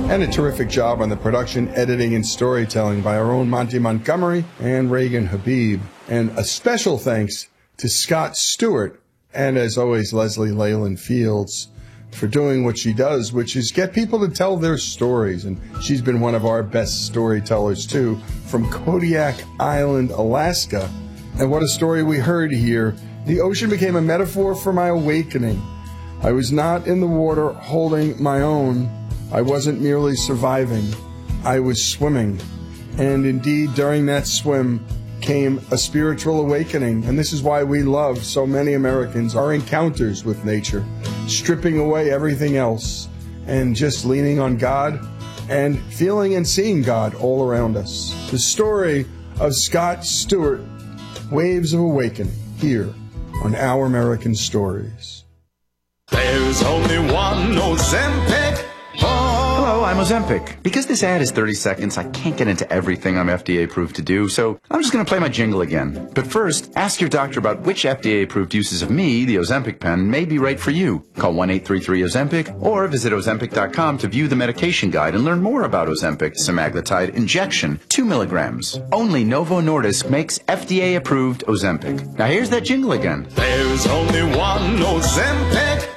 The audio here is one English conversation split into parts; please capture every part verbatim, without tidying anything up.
And a terrific job on the production, editing, and storytelling by our own Monty Montgomery and Reagan Habib. And a special thanks to Scott Stewart and, as always, Leslie Leyland Fields for doing what she does, which is get people to tell their stories. And she's been one of our best storytellers, too, from Kodiak Island, Alaska. And what a story we heard here. The ocean became a metaphor for my awakening. I was not in the water holding my own. I wasn't merely surviving. I was swimming. And indeed, during that swim came a spiritual awakening. And this is why we love, so many Americans, our encounters with nature, stripping away everything else and just leaning on God and feeling and seeing God all around us. The story of Scott Stewart, Waves of Awakening, here on Our American Stories. There's only one Ozempic. Hello, I'm Ozempic. Because this ad is thirty seconds, I can't get into everything I'm F D A approved to do, so I'm just going to play my jingle again. But first, ask your doctor about which F D A approved uses of me, the Ozempic pen, may be right for you. Call one eight three three Ozempic or visit Ozempic dot com to view the medication guide and learn more about Ozempic semaglutide injection, two milligrams. Only Novo Nordisk makes F D A approved Ozempic. Now here's that jingle again. There's only one Ozempic.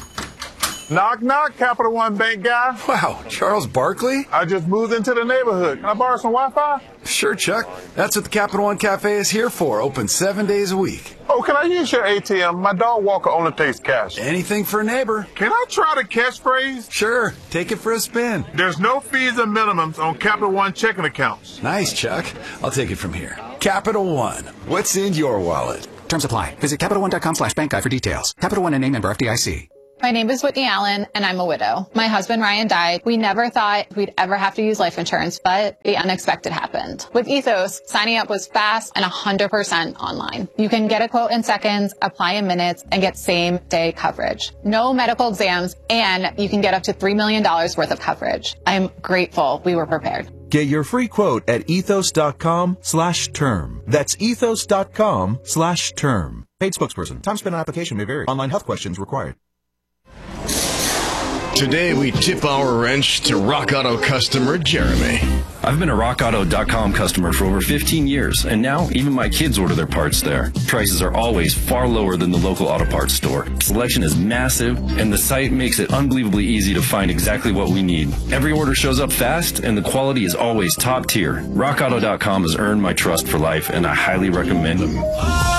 Knock, knock, Capital One Bank guy. Wow, Charles Barkley? I just moved into the neighborhood. Can I borrow some Wi-Fi? Sure, Chuck. That's what the Capital One Cafe is here for, open seven days a week. Oh, can I use your A T M? My dog Walker only takes cash. Anything for a neighbor. Can I try the catchphrase? Sure, take it for a spin. There's no fees and minimums on Capital One checking accounts. Nice, Chuck. I'll take it from here. Capital One. What's in your wallet? Terms apply. Visit Capital One dot com slash bank guide for details. Capital One and name member F D I C. My name is Whitney Allen, and I'm a widow. My husband, Ryan, died. We never thought we'd ever have to use life insurance, but the unexpected happened. With Ethos, signing up was fast and one hundred percent online. You can get a quote in seconds, apply in minutes, and get same-day coverage. No medical exams, and you can get up to three million dollars worth of coverage. I'm grateful we were prepared. Get your free quote at ethos dot com slash term. That's ethos dot com slash term. Paid spokesperson. Time spent on application may vary. Online health questions required. Today, we tip our wrench to Rock Auto customer Jeremy. I've been a rock auto dot com customer for over fifteen years, and now even my kids order their parts there. Prices are always far lower than the local auto parts store. Selection is massive, and the site makes it unbelievably easy to find exactly what we need. Every order shows up fast, and the quality is always top tier. rock auto dot com has earned my trust for life, and I highly recommend them.